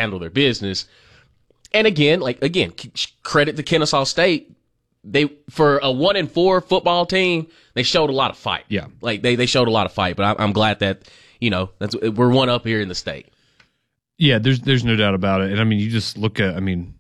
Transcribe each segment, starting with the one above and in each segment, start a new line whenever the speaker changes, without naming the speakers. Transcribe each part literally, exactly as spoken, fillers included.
handle their business. And again, like again, credit to Kennesaw State. They for a one and four football team, they showed a lot of fight.
Yeah,
like they, they showed a lot of fight. But I, I'm glad that you know that's we're one up here in the state.
Yeah, there's there's no doubt about it. And I mean, you just look at, I mean,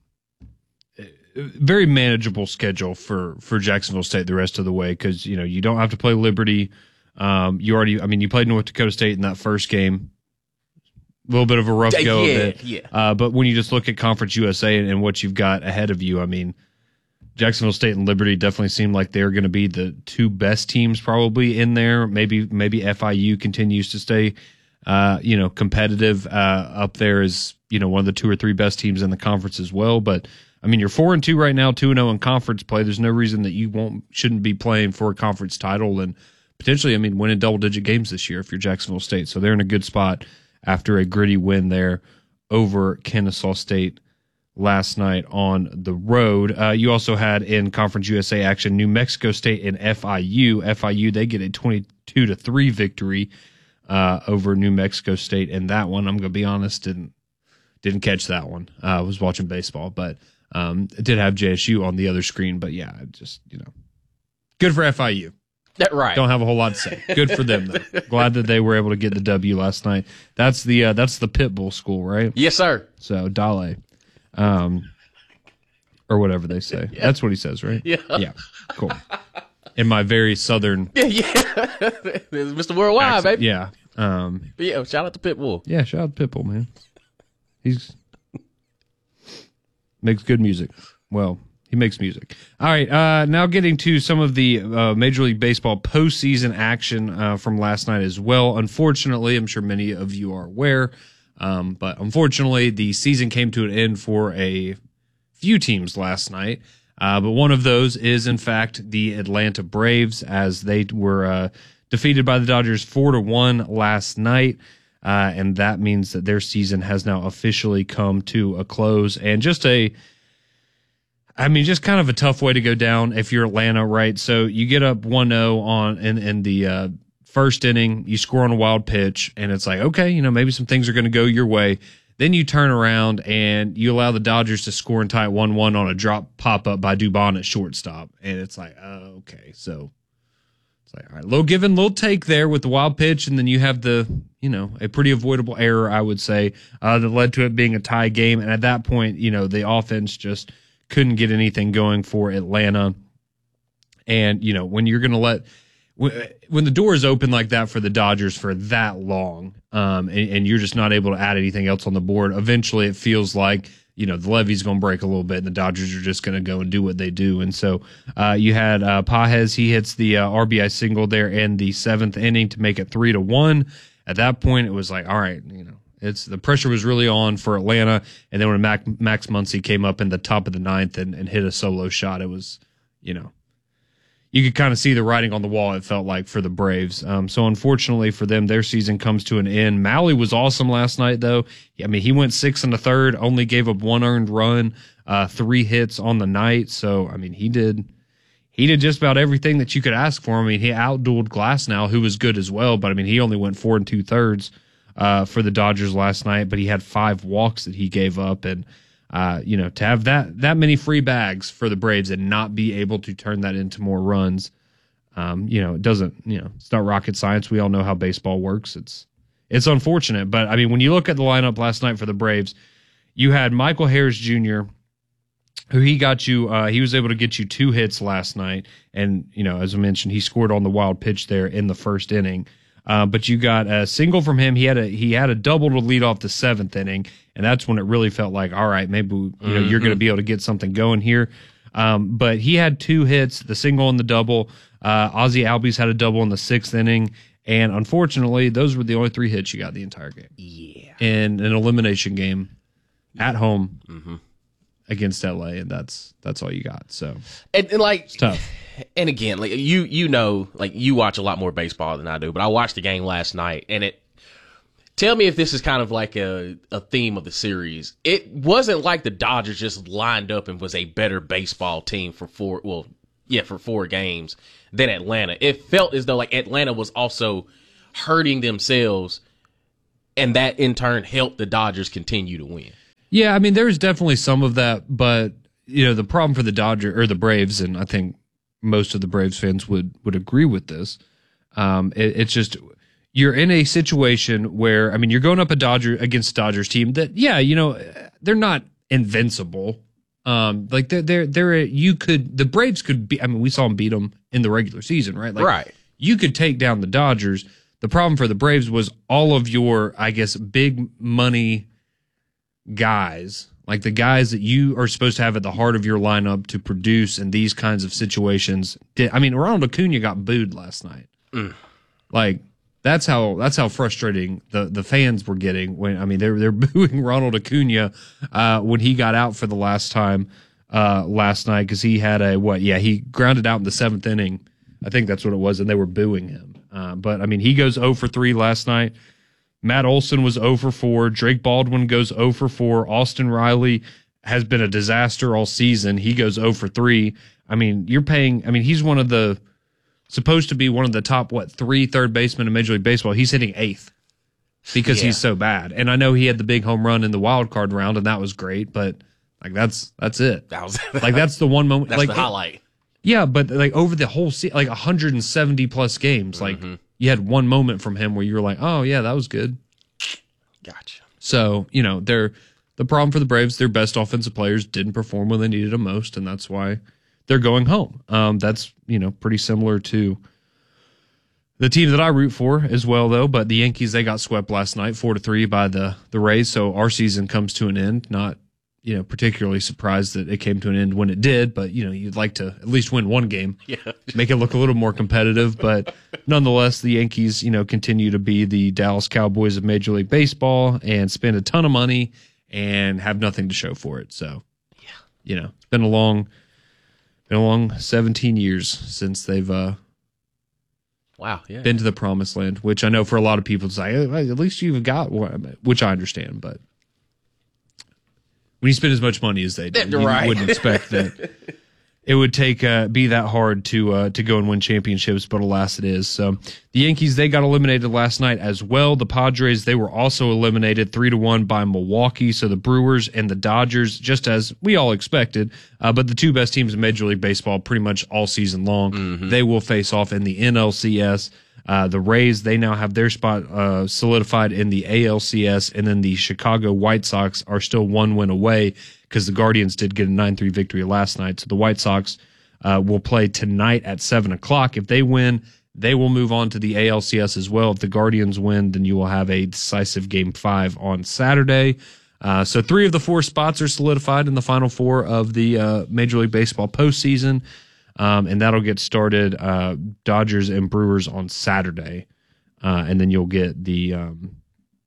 very manageable schedule for for Jacksonville State the rest of the way, because you know you don't have to play Liberty. Um, you already, I mean, you played North Dakota State in that first game. A little bit of a rough go
yeah,
of it.
Yeah.
Uh, but when you just look at Conference U S A and, and what you've got ahead of you, I mean, Jacksonville State and Liberty definitely seem like they're going to be the two best teams probably in there. Maybe maybe F I U continues to stay, uh, you know, competitive uh, up there as, you know, one of the two or three best teams in the conference as well. But I mean, you're four and two right now, two and zero in conference play. There's no reason that you won't shouldn't be playing for a conference title and potentially, I mean, winning double digit games this year if you're Jacksonville State. So they're in a good spot after a gritty win there over Kennesaw State last night on the road. Uh, you also had in Conference U S A action New Mexico State and F I U. F I U, they get a twenty-two to three victory uh, over New Mexico State. And that one, I'm going to be honest, didn't didn't catch that one. Uh, I was watching baseball, but um, it did have J S U on the other screen. But yeah, just, you know, good for F I U.
That right.
Don't have a whole lot to say. Good for them, though. Glad that they were able to get the W last night. That's the uh, that's the Pitbull school, right?
Yes, sir.
So Dale, um, or whatever they say. Yeah. That's what he says, right?
Yeah.
Yeah. Cool. In my very southern.
Yeah, yeah. Mister Worldwide,
accent.
baby.
Yeah. Um,
but yeah. Shout out to Pitbull.
Yeah. Shout out to Pitbull, man. He's makes good music. Well. He makes music. All right, uh, now getting to some of the uh, Major League Baseball postseason action uh, from last night as well. Unfortunately, I'm sure many of you are aware, um, but unfortunately, the season came to an end for a few teams last night. Uh, but one of those is, in fact, the Atlanta Braves, as they were uh, defeated by the Dodgers four to one last night. Uh, and that means that their season has now officially come to a close. And just a I mean, just kind of a tough way to go down if you're Atlanta, right? So you get up one oh on in, in the uh, first inning, you score on a wild pitch, and it's like, okay, you know, maybe some things are going to go your way. Then you turn around and you allow the Dodgers to score and tie one one on a drop pop-up by Dubon at shortstop. And it's like, oh, okay. So it's like, all right, little give and little take there with the wild pitch, and then you have the, you know, a pretty avoidable error, I would say, uh, that led to it being a tie game. And at that point, you know, the offense just – couldn't get anything going for Atlanta. And, you know, when you're going to let, when the door is open like that for the Dodgers for that long, um, and, and you're just not able to add anything else on the board, eventually it feels like, you know, the levee's going to break a little bit and the Dodgers are just going to go and do what they do. And so uh, you had uh, Pages, he hits the uh, R B I single there in the seventh inning to make it three to one. At that point, it was like, all right, you know, It's the pressure was really on for Atlanta, and then when Mac, Max Muncy came up in the top of the ninth and, and hit a solo shot, it was, you know, you could kind of see the writing on the wall. It felt like for the Braves. Um, so unfortunately for them, their season comes to an end. Mahle was awesome last night, though. I mean, he went six in the third, only gave up one earned run, uh, three hits on the night. So I mean, he did. He did just about everything that you could ask for him. I mean, he outdueled Glasnow, who was good as well, but I mean, he only went four and two thirds. Uh, for the Dodgers last night, but he had five walks that he gave up. And, uh, you know, to have that that many free bags for the Braves and not be able to turn that into more runs, um, you know, it doesn't, you know, it's not rocket science. We all know how baseball works. It's it's unfortunate. But, I mean, when you look at the lineup last night for the Braves, you had Michael Harris Junior, who he got you, uh, he was able to get you two hits last night. And, you know, as I mentioned, he scored on the wild pitch there in the first inning. Uh, but you got a single from him. He had a he had a double to lead off the seventh inning, and that's when it really felt like, all right, maybe you know mm-hmm. you're going to be able to get something going here. Um, but he had two hits, the single and the double. Uh, Ozzie Albies had a double in the sixth inning, and unfortunately, those were the only three hits you got the entire game.
Yeah,
in an elimination game at home
mm-hmm.
against L A, and that's that's all you got. So
and, and like
it's tough.
And again, like you, you know, like you watch a lot more baseball than I do, but I watched the game last night, and it. Tell me if this is kind of like a a theme of the series. It wasn't like the Dodgers just lined up and was a better baseball team for four. Well, yeah, for four games than Atlanta. It felt as though like Atlanta was also hurting themselves, and that in turn helped the Dodgers continue to win.
Yeah, I mean, there's definitely some of that, but you know, the problem for the Dodgers or the Braves, and I think most of the Braves fans would would agree with this. Um, it, it's just you're in a situation where, I mean, you're going up a Dodger against a Dodgers team that, yeah, you know, they're not invincible. Um, like they're they're they're a, you could the Braves could be. I mean, we saw them beat them in the regular season, right? Like,
right.
You could take down the Dodgers. The problem for the Braves was all of your, I guess, big money guys, like the guys that you are supposed to have at the heart of your lineup to produce in these kinds of situations. Did, I mean, Ronald Acuna got booed last night. Mm. Like that's how that's how frustrating the, the fans were getting when I mean they're they're booing Ronald Acuna uh, when he got out for the last time uh, last night because he had a what? Yeah, he grounded out in the seventh inning. I think that's what it was, and they were booing him. Uh, but I mean, he goes oh for three last night. Matt Olson was oh for four. Drake Baldwin goes oh for four. Austin Riley has been a disaster all season. He goes oh for three. I mean, you're paying. I mean, he's one of the supposed to be one of the top what three third basemen in Major League Baseball. He's hitting eighth because yeah. he's so bad. And I know he had the big home run in the wild card round, and that was great. But like that's that's it.
That was
like that's the one moment.
That's
like,
the highlight.
It, yeah, but like over the whole se- like one hundred seventy plus games, like. Mm-hmm. You had one moment from him where you were like, oh, yeah, that was good.
Gotcha.
So, you know, they're the problem for the Braves, their best offensive players didn't perform when they needed them most, and that's why they're going home. Um, that's, you know, pretty similar to the team that I root for as well, though. But the Yankees, they got swept last night, four to three by the, the Rays. So our season comes to an end. Not, you know, particularly surprised that it came to an end when it did, but, you know, you'd like to at least win one game,
yeah.
make it look a little more competitive. But nonetheless, the Yankees, you know, continue to be the Dallas Cowboys of Major League Baseball and spend a ton of money and have nothing to show for it. So,
yeah,
you know, it's been a long, been a long seventeen years since they've uh,
wow, yeah,
been to the promised land, which I know for a lot of people, it's like, hey, at least you've got one, which I understand, but when you spend as much money as they do, you
right.
wouldn't expect that it would take uh, be that hard to uh, to go and win championships, but alas, it is. So the Yankees, they got eliminated last night as well. The Padres, they were also eliminated three to one by Milwaukee. So the Brewers and the Dodgers, just as we all expected, uh, but the two best teams in Major League Baseball pretty much all season long, mm-hmm. they will face off in the N L C S. Uh, the Rays, they now have their spot uh, solidified in the A L C S, and then the Chicago White Sox are still one win away because the Guardians did get a nine three victory last night. So the White Sox uh, will play tonight at seven o'clock. If they win, they will move on to the A L C S as well. If the Guardians win, then you will have a decisive game five on Saturday. Uh, so three of the four spots are solidified in the final four of the uh, Major League Baseball postseason. Um, and that'll get started, uh, Dodgers and Brewers on Saturday. Uh, and then you'll get the, um,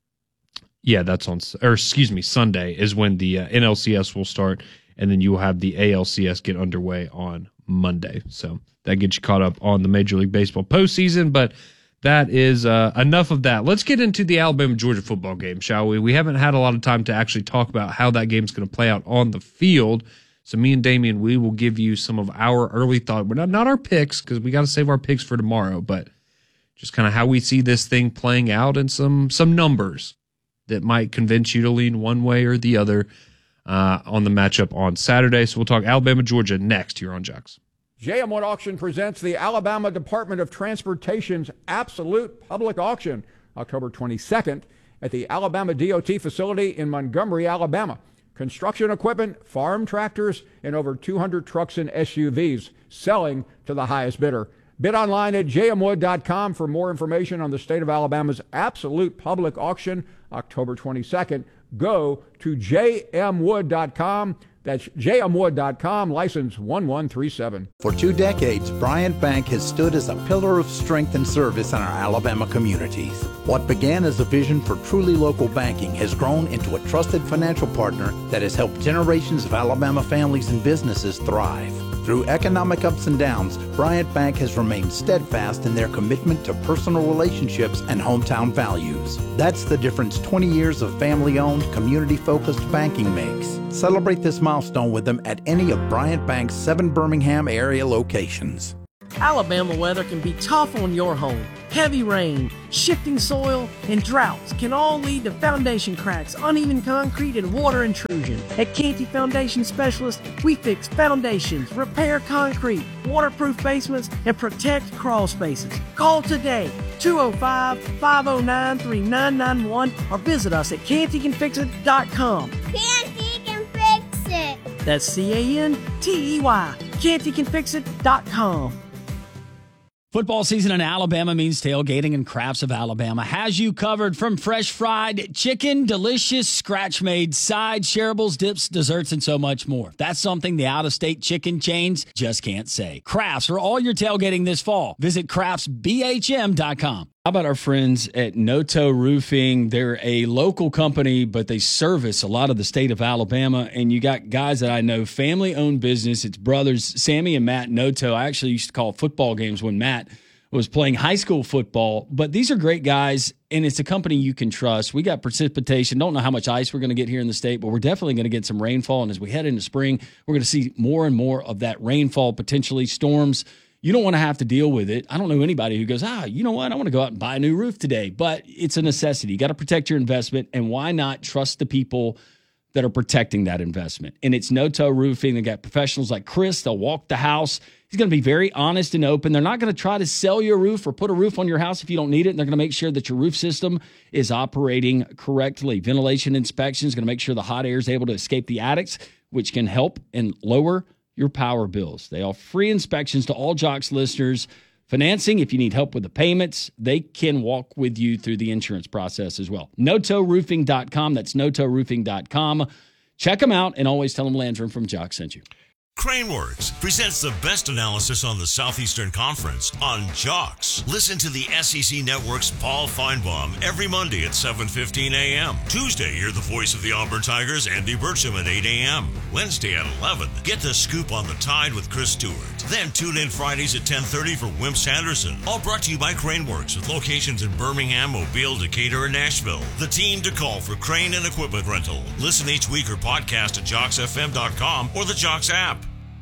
yeah, that's on, or excuse me, Sunday is when the uh, N L C S will start. And then you will have the A L C S get underway on Monday. So that gets you caught up on the Major League Baseball postseason. But that is uh, enough of that. Let's get into the Alabama-Georgia football game, shall we? We haven't had a lot of time to actually talk about how that game's going to play out on the field. So me and Damian, we will give you some of our early thought. We're not, not our picks because we got to save our picks for tomorrow, but just kind of how we see this thing playing out and some some numbers that might convince you to lean one way or the other uh, on the matchup on Saturday. So we'll talk Alabama-Georgia next here on Jocks.
J M one Auction presents the Alabama Department of Transportation's Absolute Public Auction, October twenty-second at the Alabama D O T facility in Montgomery, Alabama. Construction equipment, farm tractors, and over two hundred trucks and S U Vs selling to the highest bidder. Bid online at j m wood dot com for more information on the state of Alabama's Absolute Public Auction, October twenty-second. Go to j m wood dot com. That's j m wood dot com, license one one three seven.
For two decades, Bryant Bank has stood as a pillar of strength and service in our Alabama communities. What began as a vision for truly local banking has grown into a trusted financial partner that has helped generations of Alabama families and businesses thrive. Through economic ups and downs, Bryant Bank has remained steadfast in their commitment to personal relationships and hometown values. That's the difference twenty years of family-owned, community-focused banking makes. Celebrate this milestone with them at any of Bryant Bank's seven Birmingham area locations.
Alabama weather can be tough on your home. Heavy rain, shifting soil, and droughts can all lead to foundation cracks, uneven concrete, and water intrusion. At Canty Foundation Specialists, we fix foundations, repair concrete, waterproof basements, and protect crawl spaces. Call today, two oh five, five oh nine, three nine nine one, or visit us at canty can fix it dot com.
Canty can fix it.
That's C A N T E Y, canty can fix it dot com.
Football season in Alabama means tailgating, and Crafts of Alabama has you covered. From fresh fried chicken, delicious scratch-made sides, shareables, dips, desserts, and so much more. That's something the out-of-state chicken chains just can't say. Crafts for all your tailgating this fall. Visit crafts b h m dot com. How about our friends at Noto Roofing? They're a local company, but they service a lot of the state of Alabama. And you got guys that I know, family-owned business. It's brothers, Sammy and Matt Noto. I actually used to call football games when Matt was playing high school football. But these are great guys, and it's a company you can trust. We got precipitation. Don't know how much ice we're going to get here in the state, but we're definitely going to get some rainfall. And as we head into spring, we're going to see more and more of that rainfall, potentially storms. You don't want to have to deal with it. I don't know anybody who goes, ah, you know what? I want to go out and buy a new roof today. But it's a necessity. You got to protect your investment. And why not trust the people that are protecting that investment? And it's Noto Roofing. They got professionals like Chris. They'll walk the house. He's going to be very honest and open. They're not going to try to sell you a roof or put a roof on your house if you don't need it. And they're going to make sure that your roof system is operating correctly. Ventilation inspection is going to make sure the hot air is able to escape the attics, which can help and lower your power bills. They offer free inspections to all Jocks listeners. Financing, if you need help with the payments, they can walk with you through the insurance process as well. Noto Roofing dot com. That's Noto Roofing dot com. Check them out, and always tell them Landrum from Jocks sent you.
Craneworks presents the best analysis on the Southeastern Conference on Jocks. Listen to the S E C Network's Paul Feinbaum every Monday at seven fifteen a.m. Tuesday, hear the voice of the Auburn Tigers, Andy Burcham, at eight a.m. Wednesday at eleven, get the scoop on the Tide with Chris Stewart. Then tune in Fridays at ten thirty for Wimp Sanderson. All brought to you by Craneworks, with locations in Birmingham, Mobile, Decatur, and Nashville. The team to call for crane and equipment rental. Listen each week or podcast at jocks f m dot com or the Jocks app.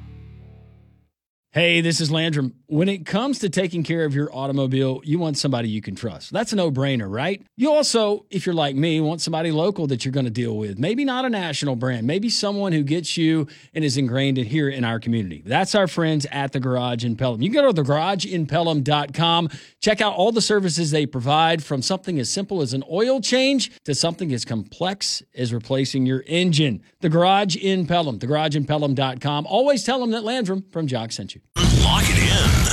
Hey, this is Landrum. When it comes to taking care of your automobile, you want somebody you can trust. That's a no-brainer, right? You also, if you're like me, want somebody local that you're going to deal with. Maybe not a national brand. Maybe someone who gets you and is ingrained in here in our community. That's our friends at The Garage in Pelham. You can go to the garage in pelham dot com. Check out all the services they provide, from something as simple as an oil change to something as complex as replacing your engine. The Garage in Pelham. the garage in pelham dot com. Always tell them that Landrum from Jock sent you.
Lock it in.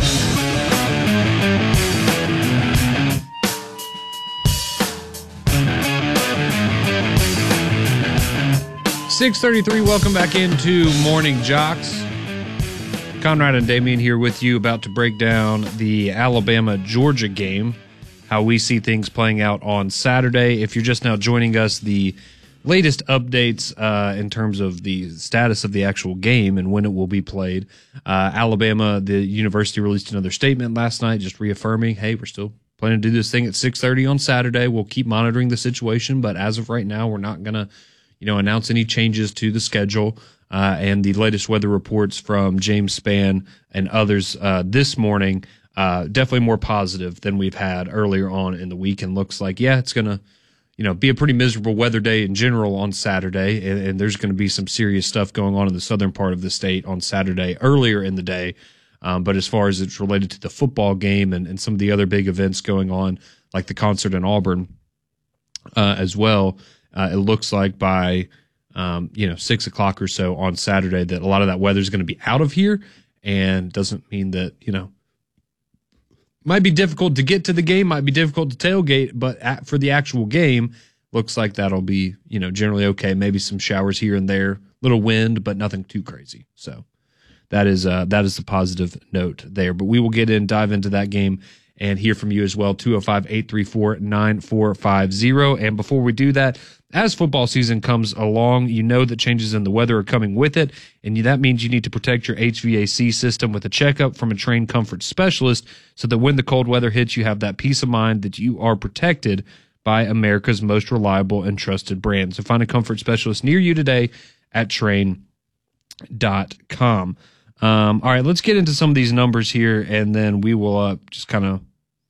six thirty-three, welcome back into Morning Jocks. Conrad and Damien here with you, about to break down the Alabama-Georgia game, how we see things playing out on Saturday. If you're just now joining us, the latest updates uh, in terms of the status of the actual game and when it will be played. Uh, Alabama, the university, released another statement last night just reaffirming, hey, we're still planning to do this thing at six thirty on Saturday. We'll keep monitoring the situation, but as of right now, we're not going to you know, announce any changes to the schedule. Uh, and the latest weather reports from James Spann and others uh, this morning, uh, definitely more positive than we've had earlier on in the week, and looks like, yeah, it's going to you know, be a pretty miserable weather day in general on Saturday, and, and there's going to be some serious stuff going on in the southern part of the state on Saturday earlier in the day. Um, but as far as it's related to the football game and, and some of the other big events going on, like the concert in Auburn uh, as well, uh, it looks like by um, you know six o'clock or so on Saturday that a lot of that weather is going to be out of here, and doesn't mean that you know. Might be difficult to get to the game, might be difficult to tailgate, but at, for the actual game, looks like that'll be, you know, generally okay. Maybe some showers here and there, little wind, but nothing too crazy. So that is uh, that is the positive note there. But we will get in, dive into that game, and hear from you as well. two oh five, eight three four, nine four five oh. And before we do that, as football season comes along, you know that changes in the weather are coming with it, and that means you need to protect your H V A C system with a checkup from a trained comfort specialist so that when the cold weather hits, you have that peace of mind that you are protected by America's most reliable and trusted brand. So find a comfort specialist near you today at train dot com. Um, all right, let's get into some of these numbers here, and then we will uh, just kind of,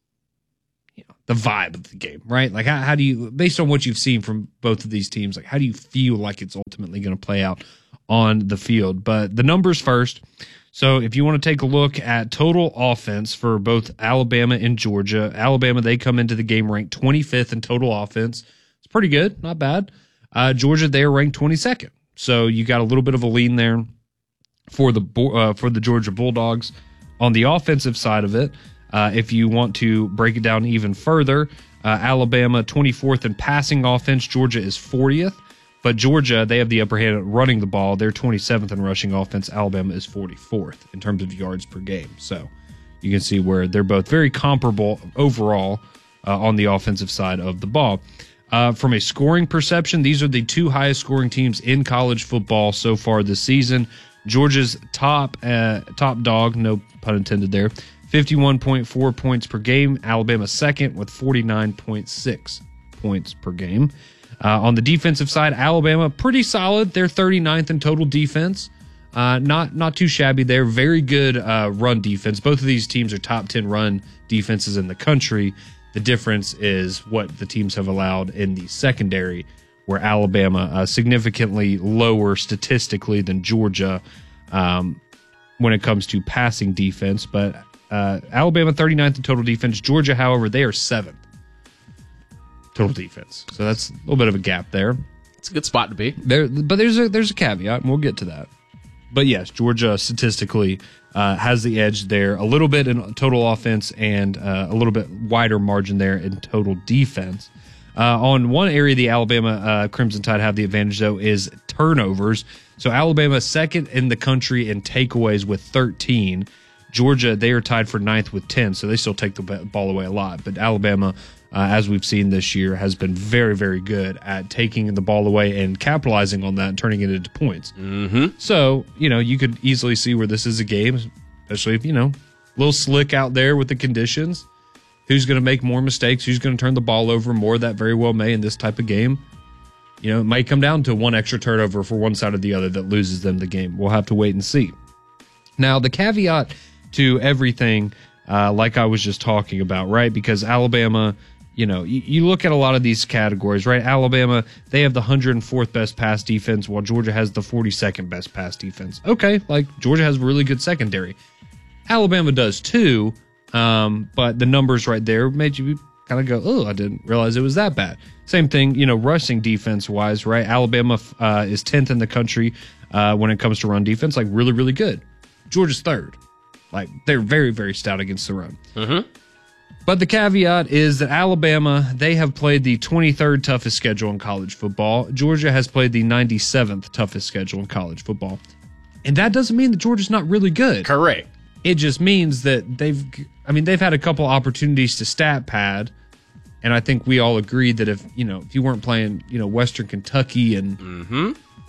you know, the vibe of the game, right? Like, how, how do you, based on what you've seen from both of these teams, like, how do you feel like it's ultimately going to play out on the field? But the numbers first. So if you want to take a look at total offense for both Alabama and Georgia, Alabama, they come into the game ranked twenty-fifth in total offense. It's pretty good, not bad. Uh, Georgia, they are ranked twenty-second. So you got a little bit of a lean there for the uh, for the Georgia Bulldogs. On the offensive side of it, uh, if you want to break it down even further, uh, Alabama twenty-fourth in passing offense, Georgia is fortieth. But Georgia, they have the upper hand at running the ball. They're twenty-seventh in rushing offense. Alabama is forty-fourth in terms of yards per game. So you can see where they're both very comparable overall uh, on the offensive side of the ball. Uh, from a scoring perception, these are the two highest scoring teams in college football so far this season. Georgia's top uh, top dog, no pun intended there, fifty-one point four points per game. Alabama second with forty-nine point six points per game. Uh, on the defensive side, Alabama, pretty solid. They're thirty-ninth in total defense. Uh, not not too shabby there. Very good uh, run defense. Both of these teams are top ten run defenses in the country. The difference is what the teams have allowed in the secondary, where Alabama uh, significantly lower statistically than Georgia um, when it comes to passing defense. But uh, Alabama thirty-ninth in total defense. Georgia, however, they are seventh. Total defense. So that's a little bit of a gap there.
It's a good spot to be.
There, but there's a there's a caveat, and we'll get to that. But yes, Georgia statistically uh, has the edge there a little bit in total offense and uh, a little bit wider margin there in total defense. Uh, on one area, the Alabama uh, Crimson Tide have the advantage, though, is turnovers. So Alabama second in the country in takeaways with thirteen. Georgia, they are tied for ninth with ten, so they still take the ball away a lot. But Alabama, Uh, as we've seen this year, has been very, very good at taking the ball away and capitalizing on that and turning it into points.
Mm-hmm.
So, you know, you could easily see where this is a game, especially if, you know, a little slick out there with the conditions. Who's going to make more mistakes? Who's going to turn the ball over more? That very well may in this type of game. You know, it might come down to one extra turnover for one side or the other that loses them the game. We'll have to wait and see. Now, the caveat to everything, uh, like I was just talking about, right? Because Alabama... You know, you, you look at a lot of these categories, right? Alabama, they have the one hundred fourth best pass defense, while Georgia has the forty-second best pass defense. Okay, like Georgia has really good secondary. Alabama does too, um, but the numbers right there made you kind of go, oh, I didn't realize it was that bad. Same thing, you know, rushing defense-wise, right? Alabama uh, is tenth in the country uh, when it comes to run defense, like really, really good. Georgia's third. Like, they're very, very stout against the run.
Mm-hmm.
But the caveat is that Alabama, they have played the twenty-third toughest schedule in college football. Georgia has played the ninety-seventh toughest schedule in college football. And that doesn't mean that Georgia's not really good.
Correct.
It just means that they've, I mean, they've had a couple opportunities to stat pad. And I think we all agreed that if, you know, if you weren't playing, you know, Western Kentucky and
mm-hmm.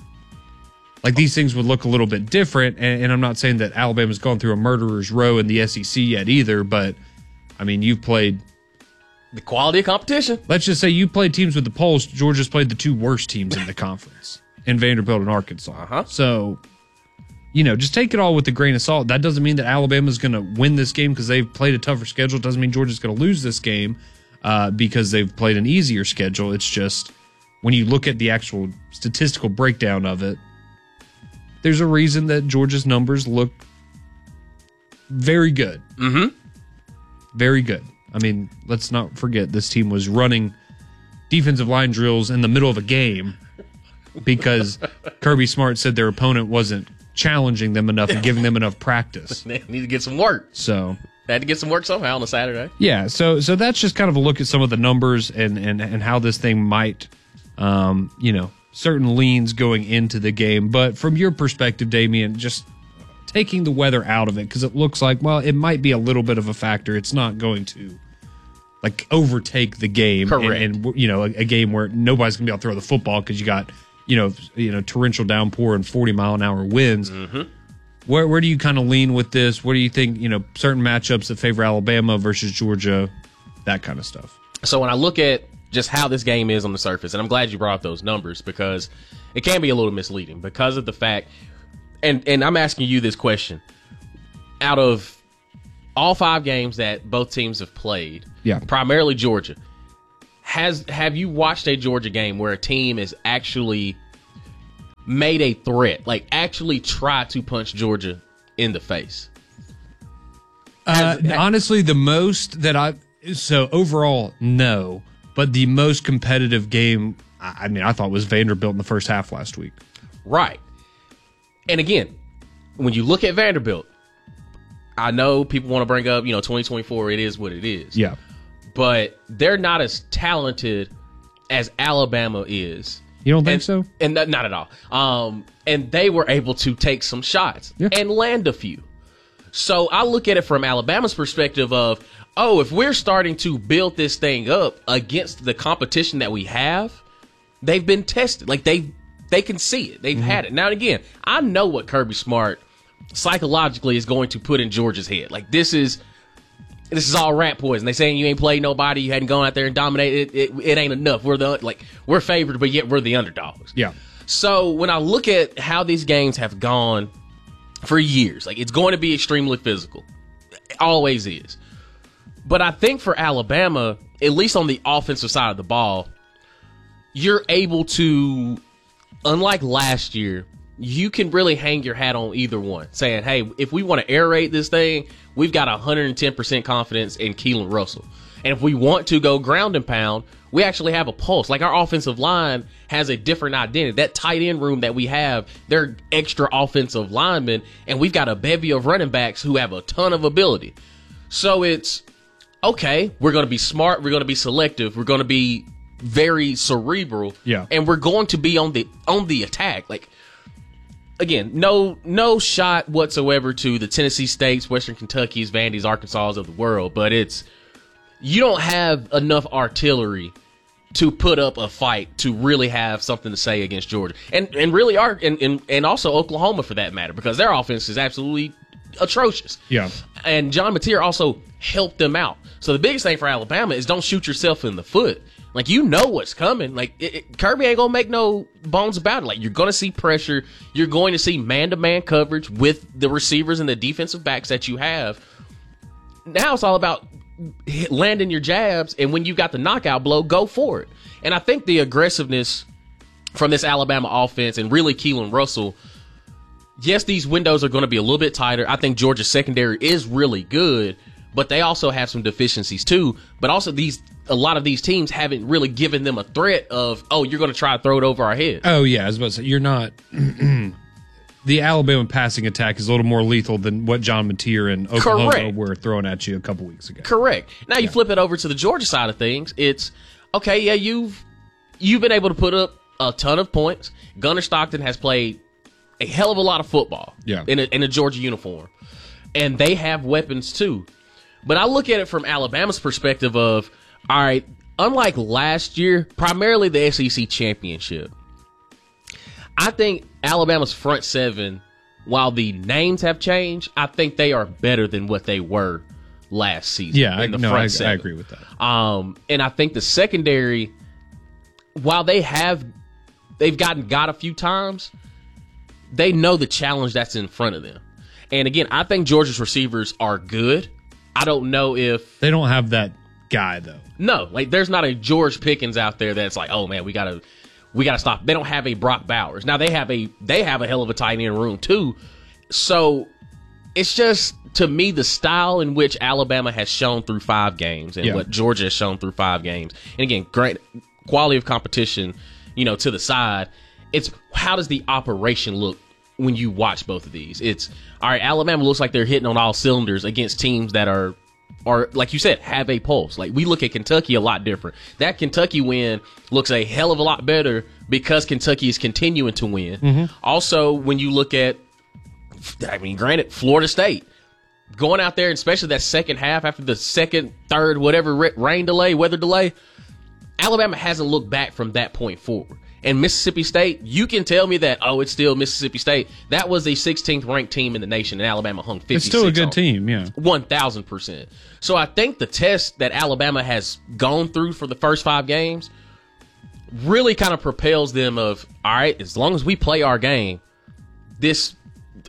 like these things would look a little bit different. And, and I'm not saying that Alabama's gone through a murderer's row in the S E C yet either, but I mean, you've played
the quality of competition.
Let's just say you played teams with the polls. Georgia's played the two worst teams in the conference in Vanderbilt and Arkansas.
Uh-huh.
So, you know, just take it all with a grain of salt. That doesn't mean that Alabama's going to win this game because they've played a tougher schedule. It doesn't mean Georgia's going to lose this game uh, because they've played an easier schedule. It's just when you look at the actual statistical breakdown of it, there's a reason that Georgia's numbers look very good.
Mm-hmm.
Very good. I mean, let's not forget this team was running defensive line drills in the middle of a game because Kirby Smart said their opponent wasn't challenging them enough and giving them enough practice.
They need to get some work.
So
they had to get some work somehow on a Saturday.
Yeah, so so that's just kind of a look at some of the numbers and and, and how this thing might, um, you know, certain leans going into the game. But from your perspective, Damian, just taking the weather out of it, because it looks like, well, it might be a little bit of a factor. It's not going to, like, overtake the game.
Correct.
And, and you know, a, a game where nobody's going to be able to throw the football because you got, you know, you know, torrential downpour and forty mile an hour winds.
Mm-hmm.
Where where do you kind of lean with this? What do you think, you know, certain matchups that favor Alabama versus Georgia, that kind of stuff?
So when I look at just how this game is on the surface, and I'm glad you brought up those numbers because it can be a little misleading because of the fact, and, and I'm asking you this question, out of all five games that both teams have played,
Yeah.
primarily Georgia, has have you watched a Georgia game where a team has actually made a threat, like actually try to punch Georgia in the face?
Uh, honestly, the most that I so overall no, but the most competitive game, I I mean, I thought was Vanderbilt in the first half last week.
Right. And again, when you look at Vanderbilt, I know people want to bring up, you know, twenty twenty-four, it is what it is.
Yeah.
But they're not as talented as Alabama is.
You don't think
and,
so?
And not, not at all. Um, and they were able to take some shots
Yeah.
and land a few. So I look at it from Alabama's perspective of, oh, if we're starting to build this thing up against the competition that we have, they've been tested. Like they they can see it. They've mm-hmm. had it. Now and again, I know what Kirby Smart psychologically is going to put in Georgia's head. Like this is this is all rat poison. They saying you ain't played nobody, you hadn't gone out there and dominated. It, it, it ain't enough. We're the like we're favored, but yet we're the underdogs.
Yeah.
So when I look at how these games have gone for years, like it's going to be extremely physical. It always is. But I think for Alabama, at least on the offensive side of the ball, you're able to, unlike last year, you can really hang your hat on either one, saying, hey, if we want to air raid this thing, we've got one hundred ten percent confidence in Keelan Russell. And if we want to go ground and pound, we actually have a pulse. Like our offensive line has a different identity. That tight end room that we have, they're extra offensive linemen, and we've got a bevy of running backs who have a ton of ability. So it's, okay, we're going to be smart, we're going to be selective, we're going to be very cerebral,
yeah,
and we're going to be on the on the attack. Like, again, no no shot whatsoever to the Tennessee States, Western Kentuckies, Vandy's, Arkansas of the world, but it's, you don't have enough artillery to put up a fight to really have something to say against Georgia. And and really are, and, and, and also Oklahoma for that matter, because their offense is absolutely atrocious.
Yeah.
And John Mateer also helped them out. So the biggest thing for Alabama is don't shoot yourself in the foot. Like, you know what's coming. Like, it, it, Kirby ain't going to make no bones about it. Like, you're going to see pressure. You're going to see man-to-man coverage with the receivers and the defensive backs that you have. Now it's all about landing your jabs, and when you got the knockout blow, go for it. And I think the aggressiveness from this Alabama offense and really Keelan Russell, yes, these windows are going to be a little bit tighter. I think Georgia's secondary is really good, but they also have some deficiencies too. But also these, a lot of these teams haven't really given them a threat of, oh, you're going to try to throw it over our head.
Oh, yeah, I was about to say, you're not... The Alabama passing attack is a little more lethal than what John Mateer and Oklahoma
Correct.
were throwing at you a couple weeks ago.
Correct. Now you
Yeah.
flip it over to the Georgia side of things. It's, okay, yeah, you've you've been able to put up a ton of points. Gunnar Stockton has played a hell of a lot of football
Yeah.
in, a, in a Georgia uniform. And they have weapons too. But I look at it from Alabama's perspective of, all right, unlike last year, primarily the S E C championship, I think Alabama's front seven, while the names have changed, I think they are better than what they were last season.
Yeah, I,
in the
no,
front
I, I
seven.
agree with that.
Um, and I think the secondary, while they have, they've gotten got a few times, they know the challenge that's in front of them. And again, I think Georgia's receivers are good. I don't know if
They don't have that guy, though.
no, like there's not a George Pickens out there that's like, oh man, we gotta we gotta stop. They don't have a Brock Bowers. Now they have a they have a hell of a tight end room too. So it's just, to me, the style in which Alabama has shown through five games and
Yeah.
what Georgia has shown through five games. And again, great quality of competition, you know, to the side. It's how does the operation look when you watch both of these? It's, all right, Alabama looks like they're hitting on all cylinders against teams that are, are like you said, have a pulse. Like, we look at Kentucky a lot different. That Kentucky win looks a hell of a lot better because Kentucky is continuing to win.
Mm-hmm.
Also, when you look at, I mean, granted, Florida State, going out there, especially that second half after the second, third, whatever rain delay, weather delay, Alabama hasn't looked back from that point forward. And Mississippi State, you can tell me that, oh, it's still Mississippi State. That was the sixteenth ranked team in the nation, and Alabama hung fifty-six.
It's still a good
on.
team, yeah.
one thousand percent. So I think the test that Alabama has gone through for the first five games really kind of propels them of, all right, as long as we play our game, this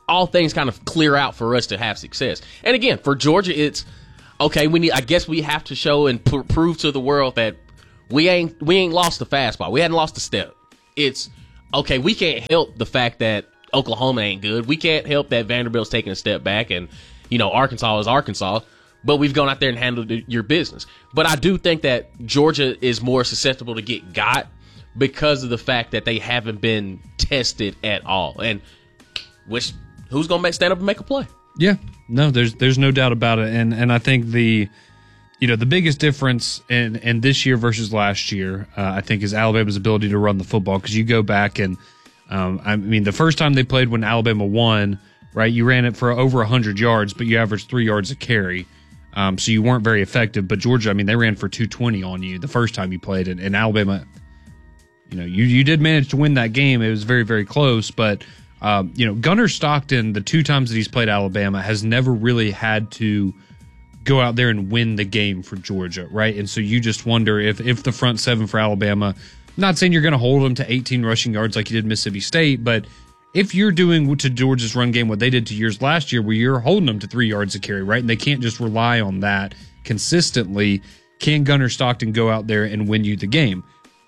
all things kind of clear out for us to have success. And again, for Georgia, it's okay. We need. I guess we have to show and pr- prove to the world that we ain't we ain't lost the fastball. We hadn't lost a step. It's okay. We can't help the fact that Oklahoma ain't good. We can't help that Vanderbilt's taking a step back, and you know Arkansas is Arkansas. But we've gone out there and handled your business. But I do think that Georgia is more susceptible to get got because of the fact that they haven't been tested at all. And which who's gonna make, stand up and make a play?
Yeah, no, there's there's no doubt about it. And and I think the you know the biggest difference in in this year versus last year, uh, I think, is Alabama's ability to run the football. Because you go back and um, I mean the first time they played when Alabama won, right? You ran it for over one hundred yards, but you averaged three yards a carry. Um, so you weren't very effective. But Georgia, I mean, they ran for two twenty on you the first time you played, and, and Alabama, you know, you you did manage to win that game. It was very, very close. But, um, you know, Gunnar Stockton, the two times that he's played Alabama, has never really had to go out there and win the game for Georgia, right? And so you just wonder if, if the front seven for Alabama, not saying you're going to hold them to eighteen rushing yards like you did Mississippi State, but if you're doing to Georgia's run game what they did two years last year, where you're holding them to three yards a carry, right? And they can't just rely on that consistently. Can Gunnar Stockton go out there and win you the game?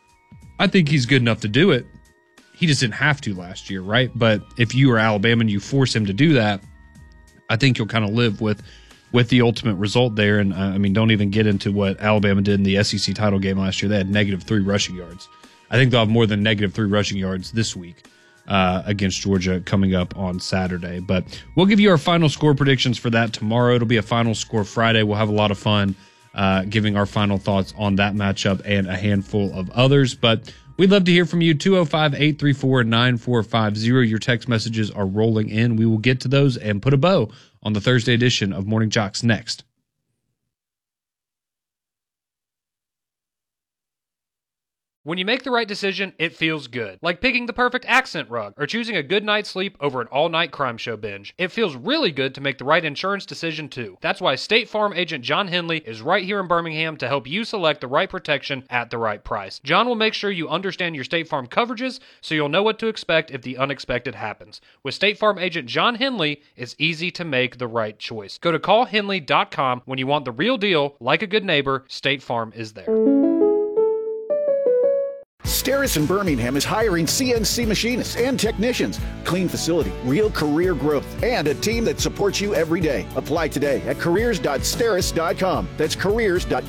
I think he's good enough to do it. He just didn't have to last year, right? But if you are Alabama and you force him to do that, I think you'll kind of live with with the ultimate result there. And uh, I mean, don't even get into what Alabama did in the S E C title game last year. They had negative three rushing yards. I think they'll have more than negative three rushing yards this week. Uh, against Georgia coming up on Saturday. But we'll give you our final score predictions for that tomorrow. It'll be a final score Friday. We'll have a lot of fun uh, giving our final thoughts on that matchup and a handful of others. But we'd love to hear from you. two oh five, eight three four, nine four five zero. Your text messages are rolling in. We will get to those and put a bow on the Thursday edition of Morning Jocks next.
When you make the right decision, it feels good. Like picking the perfect accent rug or choosing a good night's sleep over an all-night crime show binge. It feels really good to make the right insurance decision too. That's why State Farm agent John Henley is right here in Birmingham to help you select the right protection at the right price. John will make sure you understand your State Farm coverages so you'll know what to expect if the unexpected happens. With State Farm agent John Henley, it's easy to make the right choice. Go to call henley dot com when you want the real deal. Like a good neighbor, State Farm is there.
Steris in Birmingham is hiring C N C machinists and technicians. Clean facility, real career growth, and a team that supports you every day. Apply today at careers dot steris dot com. That's careers dot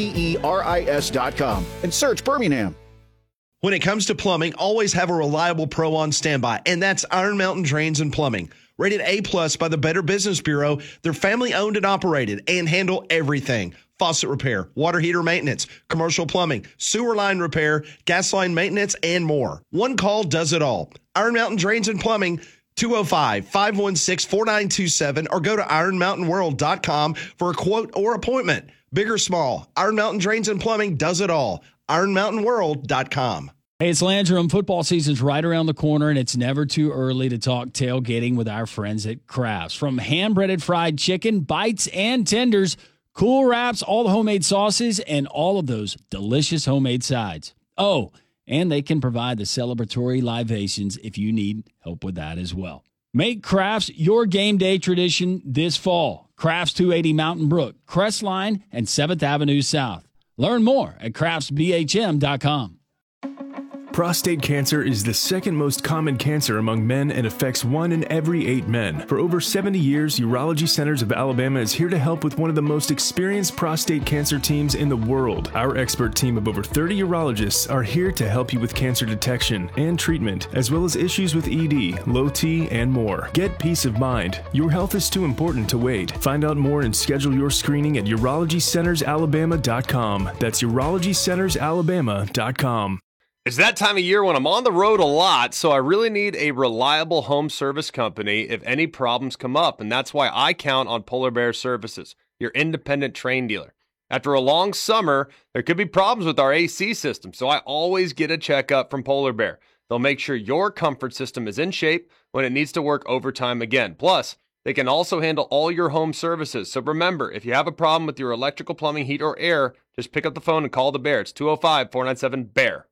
steris dot com. And search Birmingham.
When it comes to plumbing, always have a reliable pro on standby, and that's Iron Mountain Drains and Plumbing. Rated A plus by the Better Business Bureau, they're family owned and operated and handle everything. Faucet repair, water heater maintenance, commercial plumbing, sewer line repair, gas line maintenance, and more. One call does it all. Iron Mountain Drains and Plumbing, two oh five, five one six, four nine two seven, or go to iron mountain world dot com for a quote or appointment. Big or small, Iron Mountain Drains and Plumbing does it all. iron mountain world dot com.
Hey, it's Landrum. Football season's right around the corner, and it's never too early to talk tailgating with our friends at Crafts. From hand-breaded fried chicken, bites, and tenders, cool wraps, all the homemade sauces, and all of those delicious homemade sides. Oh, and they can provide the celebratory libations if you need help with that as well. Make Crafts your game day tradition this fall. Crafts two eighty Mountain Brook, Crestline, and seventh Avenue South. Learn more at crafts b h m dot com.
Prostate cancer is the second most common cancer among men and affects one in every eight men. For over seventy years, Urology Centers of Alabama is here to help with one of the most experienced prostate cancer teams in the world. Our expert team of over thirty urologists are here to help you with cancer detection and treatment, as well as issues with E D, low T, and more. Get peace of mind. Your health is too important to wait. Find out more and schedule your screening at urology centers alabama dot com. That's urology centers alabama dot com.
It's that time of year when I'm on the road a lot, so I really need a reliable home service company if any problems come up, and that's why I count on Polar Bear Services, your independent Trane dealer. After a long summer, there could be problems with our A C system, so I always get a checkup from Polar Bear. They'll make sure your comfort system is in shape when it needs to work overtime again. Plus, they can also handle all your home services. So remember, if you have a problem with your electrical, plumbing, heat, or air, just pick up the phone and call the Bear. It's two oh five, four nine seven, B E A R.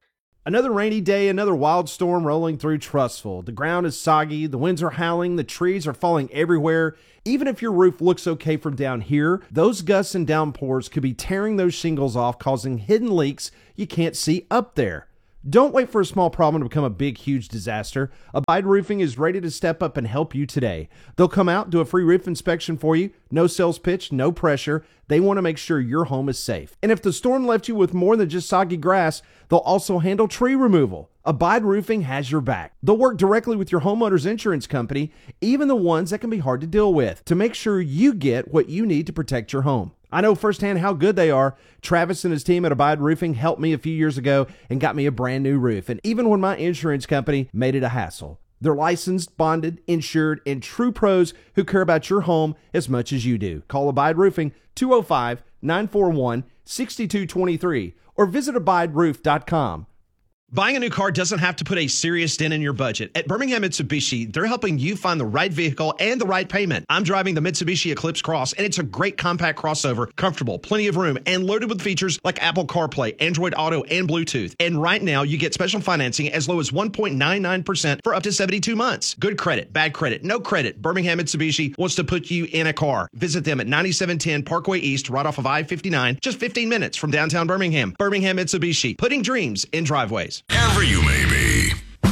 Another rainy day, another wild storm rolling through Trussville. The ground is soggy, the winds are howling, the trees are falling everywhere. Even if your roof looks okay from down here, those gusts and downpours could be tearing those shingles off, causing hidden leaks you can't see up there. Don't wait for a small problem to become a big, huge disaster. Abide Roofing is ready to step up and help you today. They'll come out, do a free roof inspection for you. No sales pitch, no pressure. They want to make sure your home is safe. And if the storm left you with more than just soggy grass, they'll also handle tree removal. Abide Roofing has your back. They'll work directly with your homeowner's insurance company, even the ones that can be hard to deal with, to make sure you get what you need to protect your home. I know firsthand how good they are. Travis and his team at Abide Roofing helped me a few years ago and got me a brand new roof. And even when my insurance company made it a hassle, they're licensed, bonded, insured, and true pros who care about your home as much as you do. Call Abide Roofing two oh five, nine four one, six two two three or visit abide roof dot com.
Buying a new car doesn't have to put a serious dent in your budget. At Birmingham Mitsubishi, they're helping you find the right vehicle and the right payment. I'm driving the Mitsubishi Eclipse Cross, and it's a great compact crossover, comfortable, plenty of room, and loaded with features like Apple CarPlay, Android Auto, and Bluetooth. And right now, you get special financing as low as one point nine nine percent for up to seventy-two months. Good credit, bad credit, no credit. Birmingham Mitsubishi wants to put you in a car. Visit them at ninety-seven ten Parkway East, right off of I fifty-nine, just fifteen minutes from downtown Birmingham. Birmingham Mitsubishi, putting dreams in driveways.
Wherever you may be.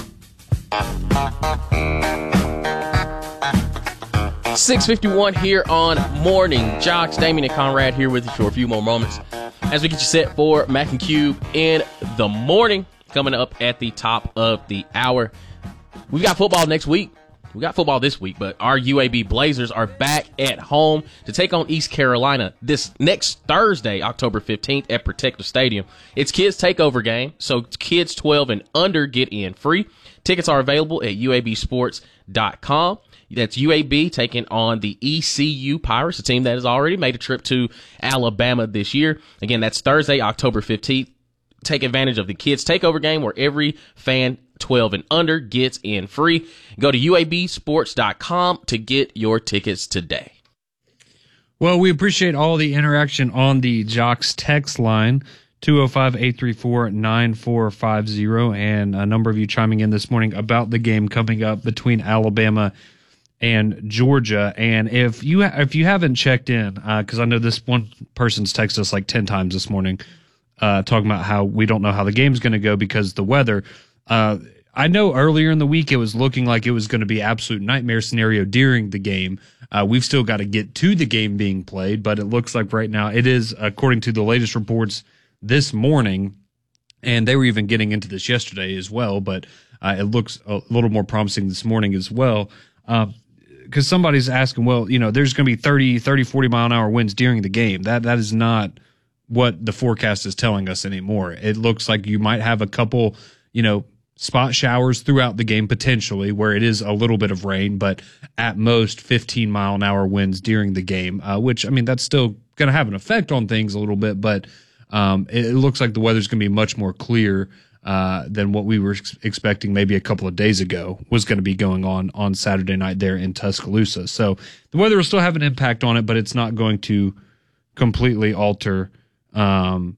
six fifty-one here on Morning Jocks. Damien and Conrad here with you for a few more moments as we get you set for Mac and Cube in the morning. Coming up at the top of the hour. We've got football next week. We got football this week, but our U A B Blazers are back at home to take on East Carolina this next Thursday, October fifteenth at Protective Stadium. It's kids' takeover game, so kids twelve and under get in free. Tickets are available at U A B sports dot com. That's U A B taking on the E C U Pirates, a team that has already made a trip to Alabama this year. Again, that's Thursday, October fifteenth. Take advantage of the kids' takeover game where every fan twelve and under gets in free. Go to U A B sports dot com to get your tickets today.
Well, we appreciate all the interaction on the Jocks text line, two oh five, eight three four, nine four five oh, and a number of you chiming in this morning about the game coming up between Alabama and Georgia. And if you ha- if you haven't checked in, because uh, I know this one person's texted us like ten times this morning, uh, talking about how we don't know how the game's going to go because of the weather. Uh, I know earlier in the week it was looking like it was going to be absolute nightmare scenario during the game. Uh, we've still got to get to the game being played, but it looks like right now it is, according to the latest reports this morning, and they were even getting into this yesterday as well, but uh, it looks a little more promising this morning as well. Uh, because somebody's asking, well, you know, there's going to be thirty, thirty, forty mile an hour winds during the game. That That is not what the forecast is telling us anymore. It looks like you might have a couple, you know, spot showers throughout the game potentially where it is a little bit of rain, but at most fifteen mile an hour winds during the game, uh, which, I mean, that's still going to have an effect on things a little bit, but um, it, it looks like the weather's going to be much more clear uh, than what we were ex- expecting maybe a couple of days ago was going to be going on on Saturday night there in Tuscaloosa. So the weather will still have an impact on it, but it's not going to completely alter um,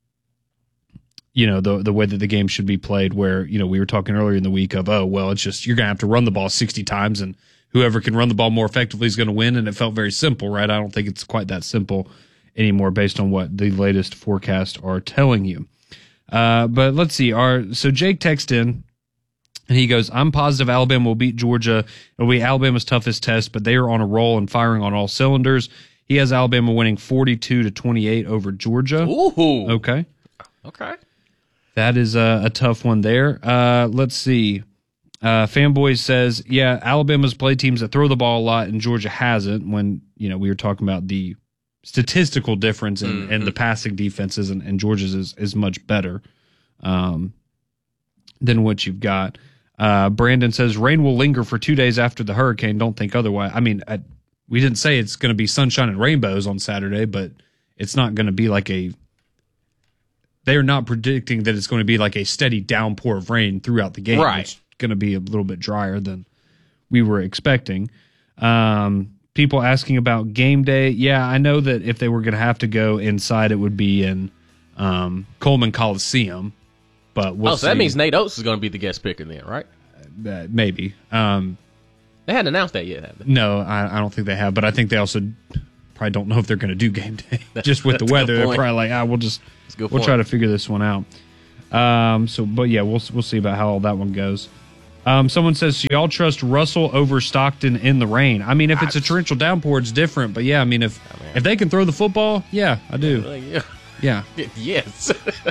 you know, the the way that the game should be played, where, you know, we were talking earlier in the week of, oh, well, it's just, you're going to have to run the ball sixty times and whoever can run the ball more effectively is going to win. And it felt very simple, right? I don't think it's quite that simple anymore based on what the latest forecasts are telling you. Uh, but let's see. Our, so Jake texted in and he goes, I'm positive Alabama will beat Georgia. It'll be Alabama's toughest test, but they are on a roll and firing on all cylinders. He has Alabama winning forty-two to twenty-eight over Georgia.
Ooh.
Okay.
Okay.
That is a, a tough one there. Uh, let's see. Uh, Fanboy says, yeah, Alabama's played teams that throw the ball a lot and Georgia hasn't, when, you know, we were talking about the statistical difference in, mm-hmm. in the passing defenses, and, and Georgia's is, is much better um, than what you've got. Uh, Brandon says, rain will linger for two days after the hurricane. Don't think otherwise. I mean, I, we didn't say it's going to be sunshine and rainbows on Saturday, but it's not going to be like a They're not predicting that it's going to be like a steady downpour of rain throughout the game.
Right.
It's going to be a little bit drier than we were expecting. Um, people asking about game day. Yeah, I know that if they were going to have to go inside, it would be in um, Coleman Coliseum. but we'll
oh, so that
see.
means Nate Oates is going to be the guest picker then, right?
Uh, maybe. Um,
they hadn't announced that yet, have they?
No, I, I don't think they have. But I think they also probably don't know if they're going to do game day. Just with the weather, they're probably like, ah, we'll just we'll point. try to figure this one out. Um, so, but yeah, we'll we'll see about how all that one goes. Um, someone says, so y'all trust Russell over Stockton in the rain? I mean, if it's a torrential downpour, it's different. But yeah, I mean, if oh, if they can throw the football, yeah, I do.
Yeah.
Yeah.
Yes.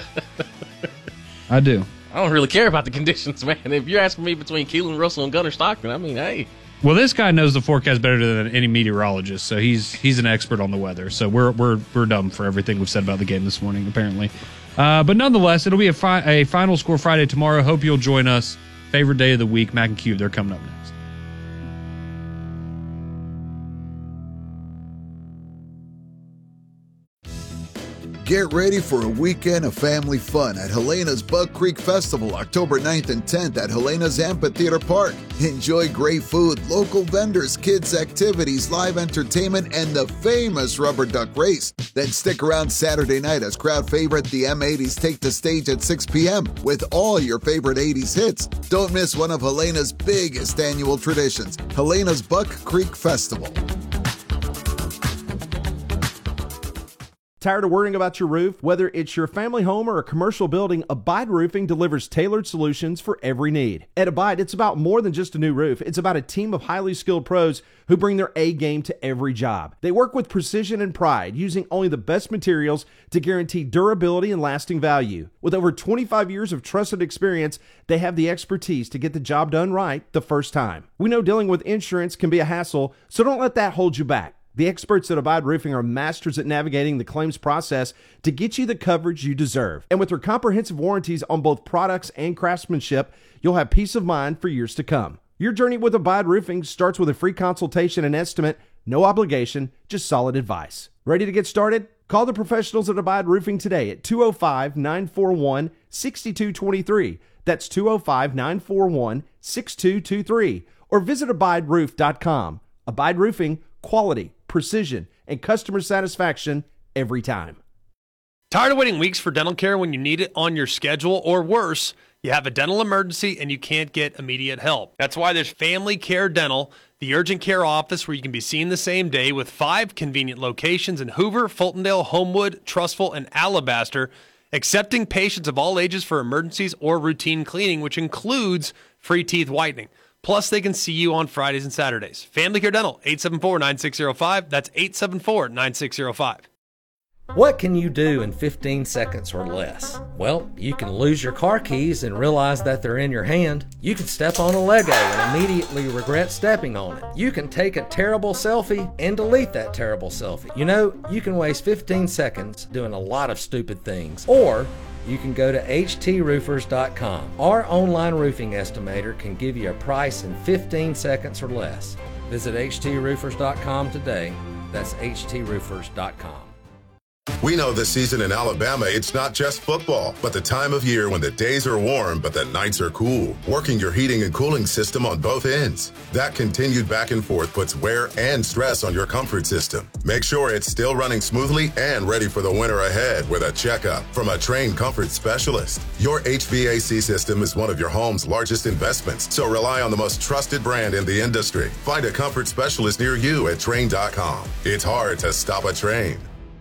I do.
I don't really care about the conditions, man. If you're asking me between Keelan Russell and Gunnar Stockton, I mean, hey.
Well, this guy knows the forecast better than any meteorologist, so he's he's an expert on the weather. So we're we're we're dumb for everything we've said about the game this morning, apparently. Uh, but nonetheless, it'll be a, fi- a Final Score Friday tomorrow. Hope you'll join us. Favorite day of the week, Mac and Cube. They're coming up next.
Get ready for a weekend of family fun at Helena's Bug Creek Festival, October ninth and tenth at Helena's Amphitheater Park. Enjoy great food, local vendors, kids' activities, live entertainment, and the famous rubber duck race. Then stick around Saturday night as crowd favorite the M eighties take the stage at six p.m. with all your favorite eighties hits. Don't miss one of Helena's biggest annual traditions, Helena's Buck Creek Festival.
Tired of worrying about your roof? Whether it's your family home or a commercial building, Abide Roofing delivers tailored solutions for every need. At Abide, it's about more than just a new roof. It's about a team of highly skilled pros who bring their A game to every job. They work with precision and pride, using only the best materials to guarantee durability and lasting value. With over twenty-five years of trusted experience, they have the expertise to get the job done right the first time. We know dealing with insurance can be a hassle, so don't let that hold you back. The experts at Abide Roofing are masters at navigating the claims process to get you the coverage you deserve. And with their comprehensive warranties on both products and craftsmanship, you'll have peace of mind for years to come. Your journey with Abide Roofing starts with a free consultation and estimate, no obligation, just solid advice. Ready to get started? Call the professionals at Abide Roofing today at two oh five, nine four one, six two two three. That's two oh five, nine four one, six two two three. Or visit abide roof dot com. Abide Roofing, quality, precision, and customer satisfaction every time.
Tired of waiting weeks for dental care when you need it on your schedule, or worse, you have a dental emergency and you can't get immediate help? That's why there's Family Care Dental, the urgent care office where you can be seen the same day, with five convenient locations in Hoover, Fultondale, Homewood, Trussville, and Alabaster, accepting patients of all ages for emergencies or routine cleaning, which includes free teeth whitening. Plus, they can see you on Fridays and Saturdays. Family Care Dental, eight seven four, nine six zero five. That's eight seven four, nine six zero five.
What can you do in fifteen seconds or less? Well, you can lose your car keys and realize that they're in your hand. You can step on a Lego and immediately regret stepping on it. You can take a terrible selfie and delete that terrible selfie. You know, you can waste fifteen seconds doing a lot of stupid things. Or you can go to H T roofers dot com. Our online roofing estimator can give you a price in fifteen seconds or less. Visit H T roofers dot com today. That's H T roofers dot com.
We know this season in Alabama, it's not just football, but the time of year when the days are warm, but the nights are cool, working your heating and cooling system on both ends. That continued back and forth puts wear and stress on your comfort system. Make sure it's still running smoothly and ready for the winter ahead with a checkup from a trained comfort specialist. Your H V A C system is one of your home's largest investments, so rely on the most trusted brand in the industry. Find a comfort specialist near you at Trane dot com. It's hard to stop a train.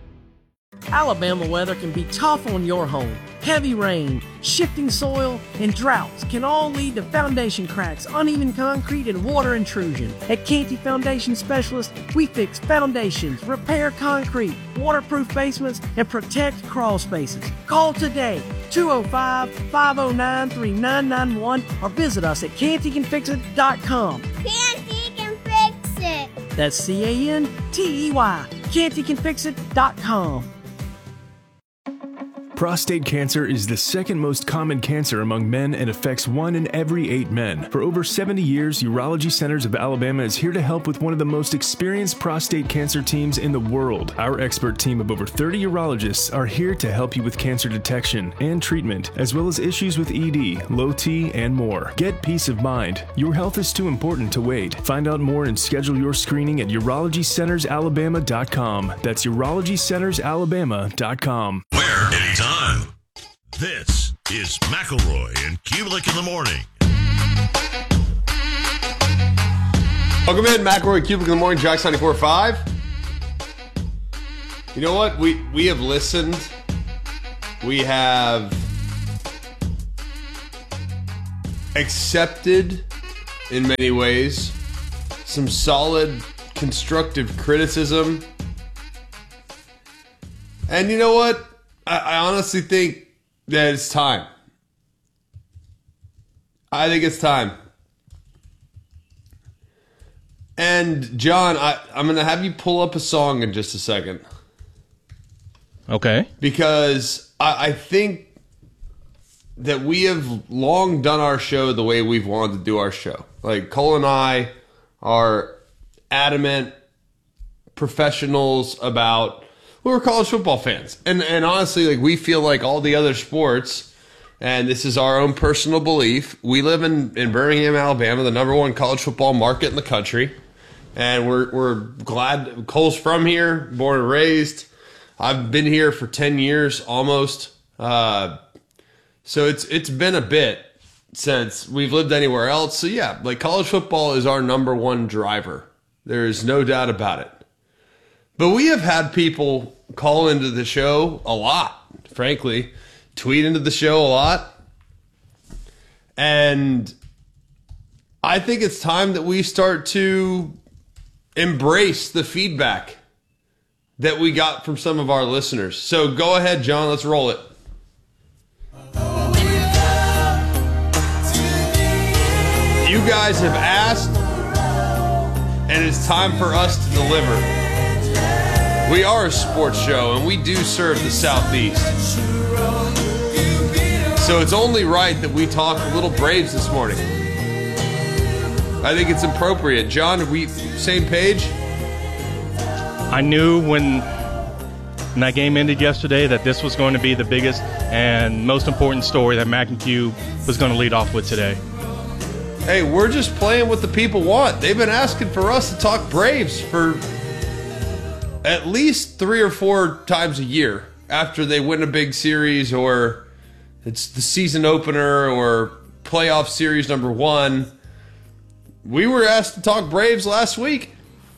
Alabama weather can be tough on your home. Heavy rain, shifting soil, and droughts can all lead to foundation cracks, uneven concrete, and water intrusion. At Canty Foundation Specialists, we fix foundations, repair concrete, waterproof basements, and protect crawl spaces. Call today, two oh five, five oh nine, three nine nine one, or visit us at canty can fix it dot com.
Canty can fix it.
That's C A N T E Y, canty can fix it dot com.
Prostate cancer is the second most common cancer among men and affects one in every eight men. For over seventy years, Urology Centers of Alabama is here to help with one of the most experienced prostate cancer teams in the world. Our expert team of over thirty urologists are here to help you with cancer detection and treatment, as well as issues with E D, low T, and more. Get peace of mind. Your health is too important to wait. Find out more and schedule your screening at urology centers alabama dot com. That's urology centers alabama dot com.
Where anytime. This is McElroy and Kubelik in the morning.
Welcome in, McElroy, Kubelik in the morning, Jocks ninety-four point five. You know what? We we have listened. We have accepted, in many ways, some solid, constructive criticism. And you know what? I, I honestly think that it's time. I think it's time. And John, I, I'm going to have you pull up a song in just a second.
Okay.
Because I, I think that we have long done our show the way we've wanted to do our show. Like, Cole and I are adamant professionals about, well, we're college football fans. And and honestly, like, we feel like all the other sports, and this is our own personal belief, we live in, in Birmingham, Alabama, the number one college football market in the country. And we're we're glad Cole's from here, born and raised. I've been here for ten years almost. Uh, so it's it's been a bit since we've lived anywhere else. So yeah, like, college football is our number one driver. There is no doubt about it. But we have had people call into the show a lot, frankly, tweet into the show a lot. And I think it's time that we start to embrace the feedback that we got from some of our listeners. So go ahead, John, let's roll it. You guys have asked, and it's time for us to deliver. We are a sports show, and we do serve the Southeast. So it's only right that we talk a little Braves this morning. I think it's appropriate. John, are we same page?
I knew when, when that game ended yesterday that this was going to be the biggest and most important story that Mac and Q was going to lead off with today.
Hey, we're just playing what the people want. They've been asking for us to talk Braves for at least three or four times a year after they win a big series, or it's the season opener or playoff series number one. We were asked to talk Braves last week.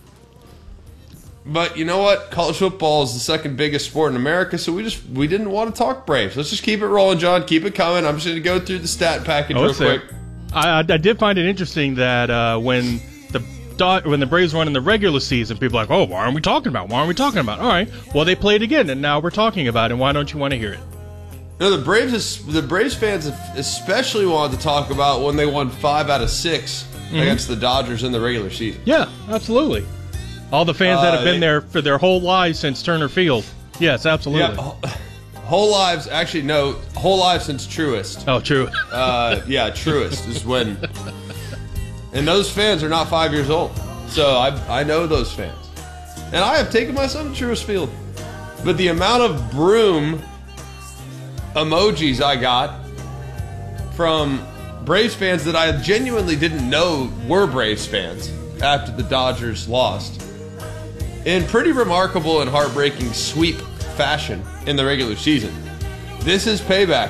But you know what? College football is the second biggest sport in America, so we just we didn't want to talk Braves. Let's just keep it rolling, John. Keep it coming. I'm just going to go through the stat package
oh,
real quick.
I, I did find it interesting that uh, when the when the Braves run in the regular season, people are like, oh, why aren't we talking about it? Why aren't we talking about it? All right, well, they played again, and now we're talking about it, and why don't you want to hear it?
No, the Braves, the Braves fans especially wanted to talk about when they won five out of six mm-hmm. against the Dodgers in the regular season.
Yeah, absolutely. All the fans uh, that have been they, there for their whole lives since Turner Field. Yes, absolutely.
Yeah, whole lives, actually, no, whole lives since Truist.
Oh, true.
uh, yeah, Truist is when. And those fans are not five years old. So I, I know those fans. And I have taken my son to Truist Field. But the amount of broom emojis I got from Braves fans that I genuinely didn't know were Braves fans after the Dodgers lost, in pretty remarkable and heartbreaking sweep fashion in the regular season. This is payback.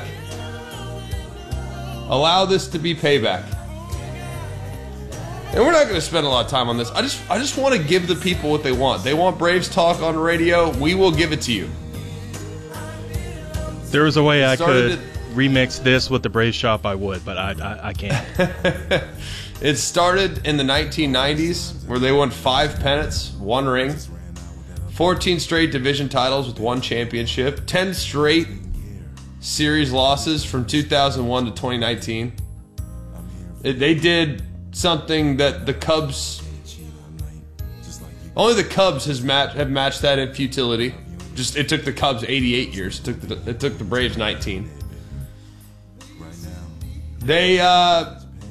Allow this to be payback. And we're not going to spend a lot of time on this. I just I just want to give the people what they want. They want Braves talk on radio. We will give it to you.
There was a way I could to, remix this with the Braves shop, I would, but I I, I can't.
It started in the nineteen nineties, where they won five pennants, one ring, fourteen straight division titles with one championship, ten straight series losses from two thousand one to twenty nineteen. It, they did something that the Cubs, only the Cubs has match, have matched that in futility. Just it took the Cubs eighty-eight years. It took the, it took the Braves nineteen. They uh,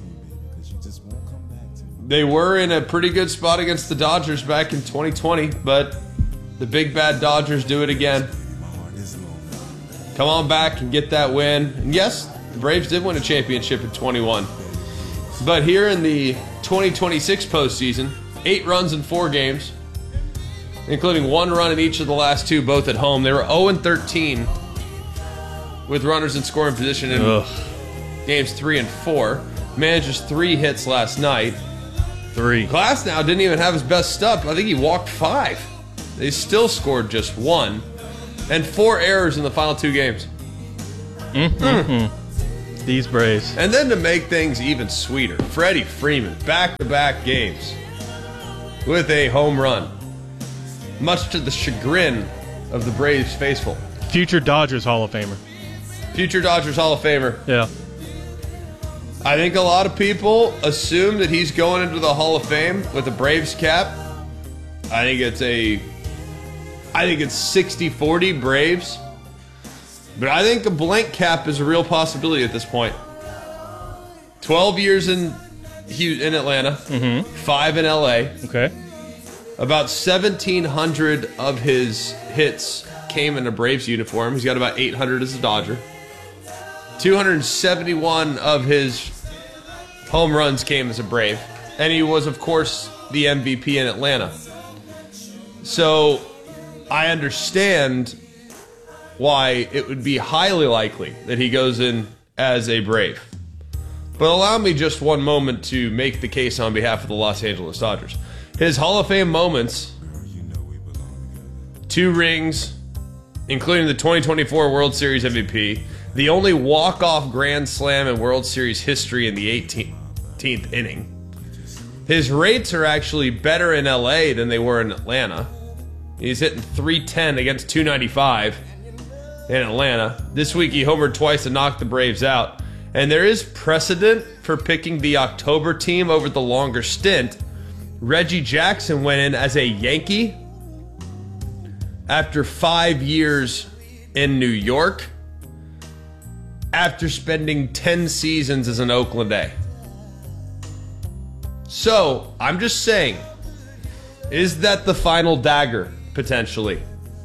they were in a pretty good spot against the Dodgers back in twenty twenty, but the big bad Dodgers do it again. Come on back and get that win. And yes, the Braves did win a championship in twenty-one. But here in the twenty twenty-six postseason, eight runs in four games, including one run in each of the last two, both at home. They were oh and thirteen with runners in scoring position in
Ugh.
games three and four. Manages three hits last night.
Three.
Glasnow didn't even have his best stuff. I think he walked five. They still scored just one. And four errors in the final two games.
Mm-hmm. Mm. These Braves.
And then to make things even sweeter, Freddie Freeman, back-to-back games with a home run. Much to the chagrin of the Braves faithful.
Future Dodgers Hall of Famer.
Future Dodgers Hall of Famer.
Yeah.
I think a lot of people assume that he's going into the Hall of Fame with a Braves cap. I think it's a... I think it's sixty forty Braves. But I think a blank cap is a real possibility at this point. twelve years in in Atlanta,
mm-hmm.
five in L A.
Okay.
About seventeen hundred of his hits came in a Braves uniform. He's got about eight hundred as a Dodger. two hundred seventy-one of his home runs came as a Brave. And he was, of course, the M V P in Atlanta. So I understand why it would be highly likely that he goes in as a Brave. But allow me just one moment to make the case on behalf of the Los Angeles Dodgers. His Hall of Fame moments, two rings, including the twenty twenty-four World Series M V P, the only walk-off Grand Slam in World Series history in the eighteenth inning. His rates are actually better in L A than they were in Atlanta. He's hitting three ten against two ninety-five in Atlanta. This week he homered twice and knocked the Braves out. And there is precedent for picking the October team over the longer stint. Reggie Jackson went in as a Yankee after five years in New York, after spending ten seasons as an Oakland A. So, I'm just saying, is that the final dagger, potentially?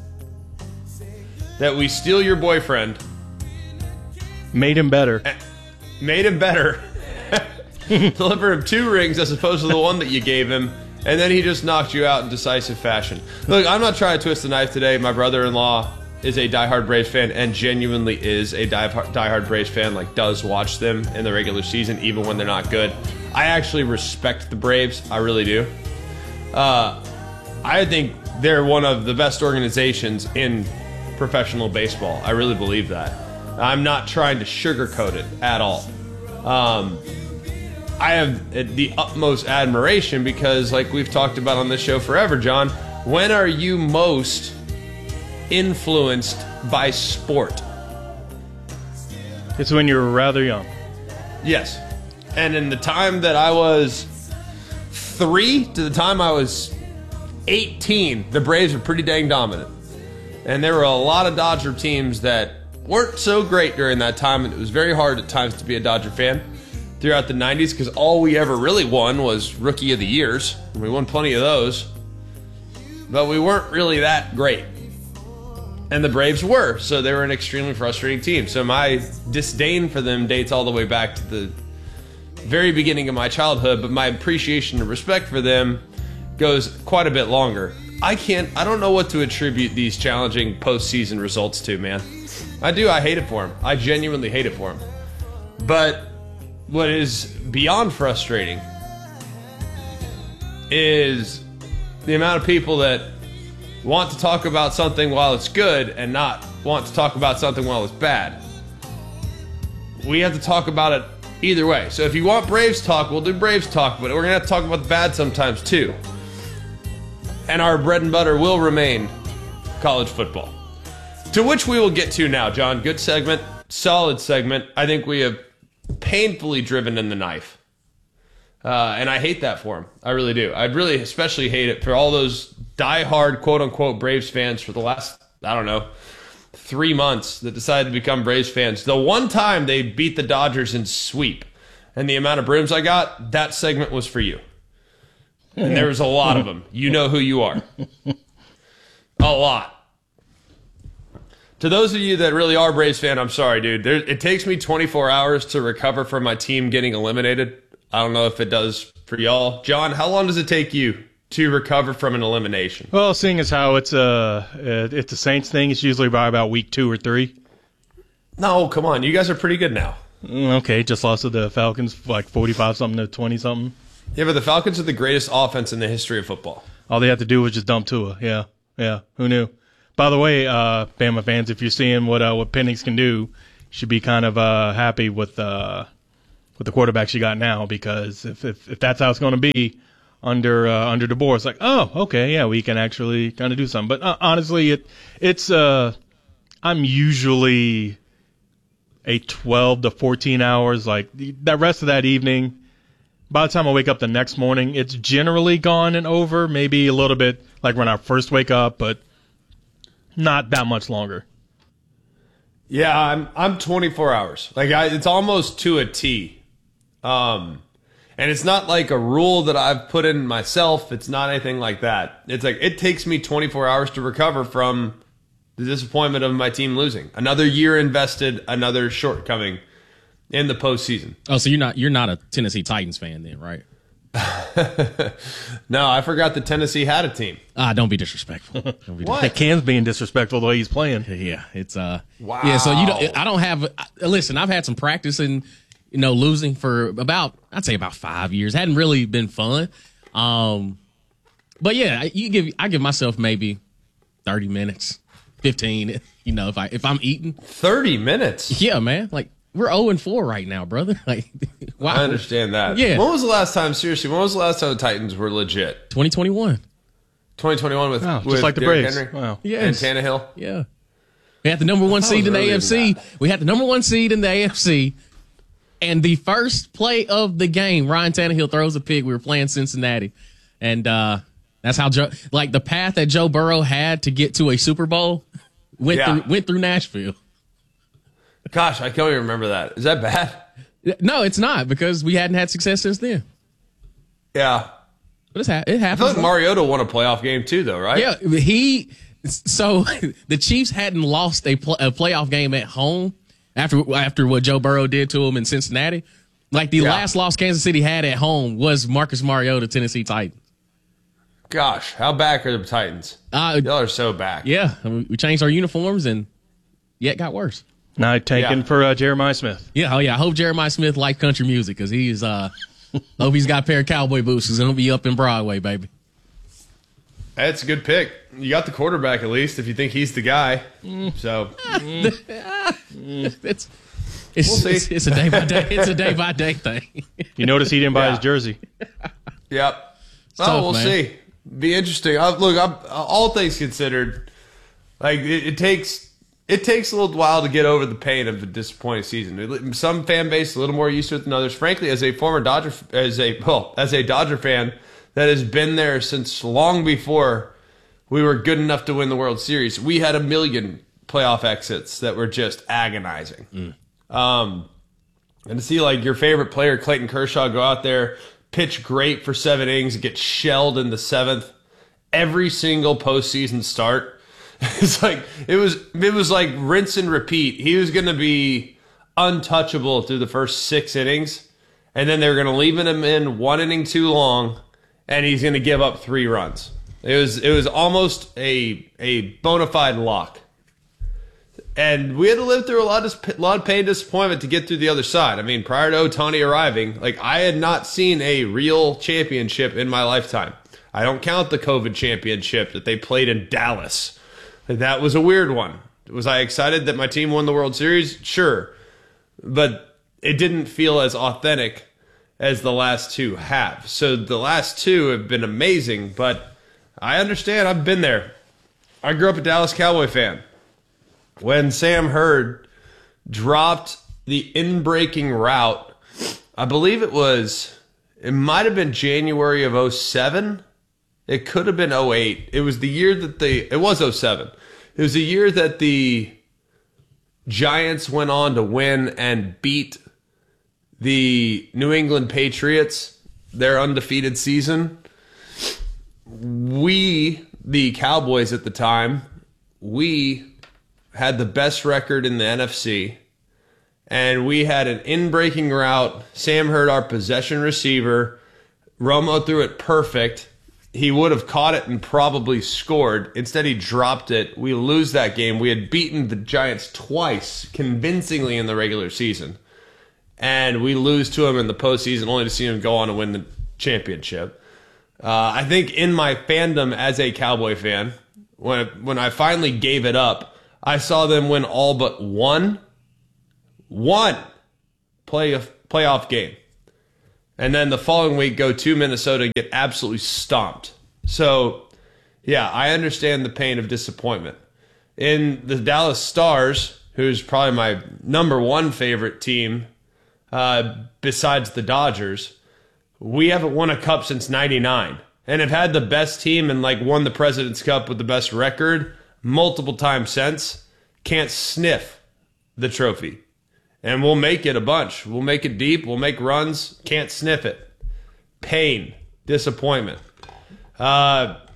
That we steal your boyfriend.
Made him better.
Made him better. Deliver him two rings as opposed to the one that you gave him. And then he just knocked you out in decisive fashion. Look, I'm not trying to twist the knife today. My brother-in-law is a diehard Braves fan and genuinely is a diehard Braves fan, like does watch them in the regular season even when they're not good. I actually respect the Braves. I really do. Uh, I think they're one of the best organizations in professional baseball. I really believe that. I'm not trying to sugarcoat it at all. Um, I have the utmost admiration because, like we've talked about on this show forever, John, when are you most influenced by sport?
It's when you're rather young.
Yes. And in the time that I was three to the time I was eighteen, the Braves were pretty dang dominant. And there were a lot of Dodger teams that weren't so great during that time, and it was very hard at times to be a Dodger fan throughout the nineties because all we ever really won was Rookie of the Years. We won plenty of those. But we weren't really that great. And the Braves were, so they were an extremely frustrating team. So my disdain for them dates all the way back to the very beginning of my childhood, but my appreciation and respect for them goes quite a bit longer. I can't, I don't know what to attribute these challenging postseason results to, man. I do, I hate it for them. I genuinely hate it for them. But what is beyond frustrating is the amount of people that want to talk about something while it's good and not want to talk about something while it's bad. We have to talk about it either way. So if you want Braves talk, we'll do Braves talk, but we're going to have to talk about the bad sometimes too. And our bread and butter will remain college football. To which we will get to now, John. Good segment, solid segment. I think we have painfully driven in the knife. Uh, and I hate that for him. I really do. I really especially hate it for all those diehard, quote-unquote, Braves fans for the last, I don't know, three months that decided to become Braves fans. The one time they beat the Dodgers in sweep and the amount of brooms I got, that segment was for you. And there was a lot of them. You know who you are. A lot. To those of you that really are Braves fan, I'm sorry, dude. There, it takes me twenty-four hours to recover from my team getting eliminated. I don't know if it does for y'all. John, how long does it take you to recover from an elimination?
Well, seeing as how it's a, it's a Saints thing, it's usually by about week two or three.
No, come on. You guys are pretty good now.
Okay, just lost to the Falcons like forty-five something to twenty something.
Yeah, but the Falcons are the greatest offense in the history of football.
All they had to do was just dump Tua. Yeah, yeah. Who knew? By the way, uh, Bama fans, if you're seeing what uh, what Penix can do, you should be kind of uh, happy with uh, with the quarterbacks you got now, because if if, if that's how it's going to be under uh, under DeBoer, it's like, oh, okay, yeah, we can actually kind of do something. But uh, honestly, it it's uh, I'm usually a twelve to fourteen hours, like that rest of that evening. By the time I wake up the next morning, it's generally gone and over. Maybe a little bit like when I first wake up, but not that much longer.
Yeah, I'm I'm twenty-four hours. Like I, it's almost to a T. Um, and it's not like a rule that I've put in myself. It's not anything like that. It's like it takes me twenty-four hours to recover from the disappointment of my team losing. Another year invested, another shortcoming in the postseason.
Oh, so you're not you're not a Tennessee Titans fan then, right?
No, I forgot that Tennessee had a team.
Ah, don't be disrespectful. Don't be
What?
Cam's being disrespectful the way he's playing.
Yeah, it's uh.
Wow.
Yeah, so you don't. I don't have. uh, Listen, I've had some practice in, you know, losing for about I'd say about five years. Hadn't really been fun. Um, but yeah, you give I give myself maybe thirty minutes, fifteen. You know, if I if I'm eating
thirty minutes.
Yeah, man. Like we're zero and four right now, brother. Like, wow.
I understand that.
Yeah.
When was the last time? Seriously, when was the last time the Titans were legit?
twenty twenty-one
twenty twenty-one with,
Oh, just
with
like the
Derrick
Braves.
Henry
Wow.
Yes.
and Tannehill.
Yeah. We had the number one
I
seed
was
in the
earlier
A F C.
than
We had the number one seed in the A F C. And the first play of the game, Ryan Tannehill throws a pick. We were playing Cincinnati. And uh, that's how Joe, like the path that Joe Burrow had to get to a Super Bowl went
Yeah.
through went through Nashville.
Gosh, I can't even remember that. Is that bad?
No, it's not, because we hadn't had success since then.
Yeah.
But it's ha- it
I
happens.
feel like Mariota won a playoff game too, though, right?
Yeah, he. So the Chiefs hadn't lost a, pl- a playoff game at home after after what Joe Burrow did to him in Cincinnati. Like the
Yeah.
last loss Kansas City had at home was Marcus Mariota, Tennessee Titans.
Gosh, how back are the Titans?
Uh,
Y'all are so back.
Yeah, I mean, we changed our uniforms and yet got worse.
Now tanking
Yeah.
for uh, Jeremiah Smith.
Yeah, oh yeah. I hope Jeremiah Smith likes country music, because he's uh, hope he's got a pair of cowboy boots. He's gonna be up in Broadway, baby.
That's a good pick. You got the quarterback at least if you think he's the guy.
Mm.
So
it's it's,
We'll see.
it's it's a day by day. It's a day by day thing.
You notice he didn't buy
Yeah.
his jersey.
Yep. Oh,
tough,
we'll
man.
see. Be interesting. Uh, look, I'm, all things considered, like it, it takes it takes a little while to get over the pain of the disappointing season. Some fan base a little more used to it than others. Frankly, as a former Dodger, as a well, as a Dodger fan that has been there since long before we were good enough to win the World Series, we had a million playoff exits that were just agonizing.
Mm.
Um, and to see like your favorite player, Clayton Kershaw, go out there, pitch great for seven innings, and get shelled in the seventh every single postseason start. It's like it was. It was like rinse and repeat. He was going to be untouchable through the first six innings, and then they were going to leave him in one inning too long, and he's going to give up three runs. It was. It was almost a a bona fide lock. And we had to live through a lot of a lot of pain and disappointment to get through the other side. I mean, prior to Ohtani arriving, like I had not seen a real championship in my lifetime. I don't count the COVID championship that they played in Dallas. Like, that was a weird one. Was I excited that my team won the World Series? Sure. But it didn't feel as authentic as the last two have. So the last two have been amazing, but I understand. I've been there. I grew up a Dallas Cowboy fan. When Sam Hurd dropped the in-breaking route, I believe it was, it might have been January of oh seven. It could have been oh eight. It was the year that the, it was oh seven. It was the year that the Giants went on to win and beat the New England Patriots, their undefeated season. We, the Cowboys at the time, we had the best record in the N F C, and we had an in-breaking route. Sam Hurd, our possession receiver. Romo threw it perfect, he would have caught it and probably scored. Instead, he dropped it. We lose that game. We had beaten the Giants twice convincingly in the regular season. And we lose to him in the postseason only to see him go on to win the championship. Uh, I think in my fandom as a Cowboy fan, when, when I finally gave it up, I saw them win all but one, one play, playoff game. And then the following week, go to Minnesota and get absolutely stomped. So, yeah, I understand the pain of disappointment. In the Dallas Stars, who's probably my number one favorite team uh, besides the Dodgers, we haven't won a cup since ninety-nine. And have had the best team and like won the President's Cup with the best record multiple times since. Can't sniff the trophy. And we'll make it a bunch. We'll make it deep. We'll make runs. Can't sniff it. Pain. Disappointment. Uh,